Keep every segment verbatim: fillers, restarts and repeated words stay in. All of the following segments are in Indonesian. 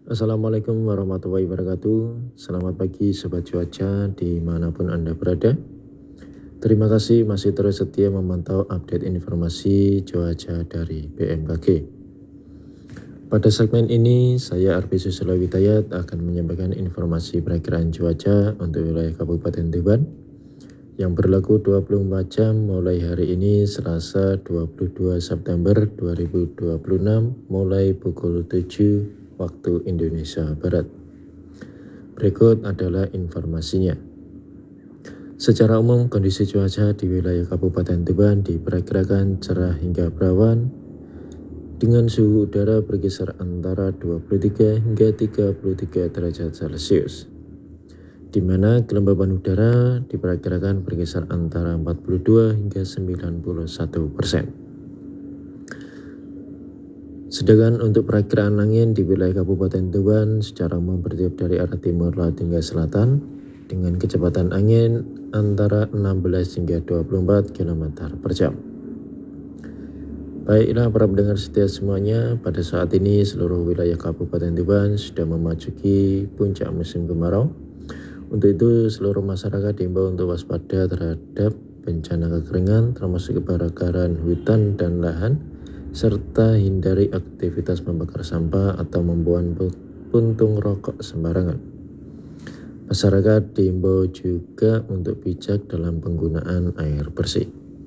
Assalamualaikum warahmatullahi wabarakatuh. Selamat pagi Sobat Cuaca dimanapun Anda berada. Terima kasih masih terus setia memantau update informasi cuaca dari B M K G. Pada segmen ini, saya Arfi Susilo Witayat akan menyampaikan informasi perakiraan cuaca untuk wilayah Kabupaten Tuban yang berlaku dua puluh empat jam mulai hari ini Selasa dua puluh dua September dua ribu dua puluh enam mulai pukul tujuh waktu Indonesia Barat. Berikut adalah informasinya. Secara umum, kondisi cuaca di wilayah Kabupaten Tuban diperkirakan cerah hingga berawan dengan suhu udara berkisar antara dua puluh tiga hingga tiga puluh tiga derajat Celcius, di mana kelembaban udara diperkirakan berkisar antara empat puluh dua hingga sembilan puluh satu persen. Sedangkan untuk perakiraan angin di wilayah Kabupaten Tuban secara umum bertiup dari arah timur laut hingga selatan dengan kecepatan angin antara enam belas hingga dua puluh empat kilometer per jam. Baiklah para pendengar setia semuanya, pada saat ini seluruh wilayah Kabupaten Tuban sudah memasuki puncak musim kemarau. Untuk itu seluruh masyarakat diimbau untuk waspada terhadap bencana kekeringan termasuk kebakaran hutan dan lahan, serta hindari aktivitas membakar sampah atau membuang puntung rokok sembarangan. Masyarakat diimbau juga untuk bijak dalam penggunaan air bersih.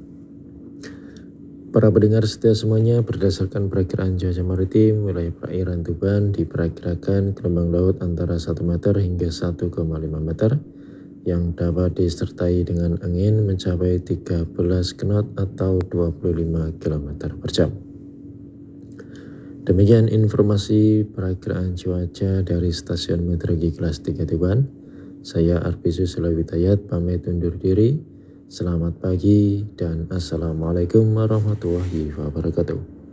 Para pendengar setia semuanya, berdasarkan perakiraan cuaca maritim, wilayah perairan Tuban diperkirakan gelombang laut antara satu meter hingga satu koma lima meter yang dapat disertai dengan angin mencapai tiga belas knot atau dua puluh lima kilometer per jam. Demikian informasi perakiraan cuaca dari Stasiun Meteorologi Kelas tiga Tuban. Saya Arfi Susilo Witayat pamit undur diri. Selamat pagi dan Assalamualaikum warahmatullahi wabarakatuh.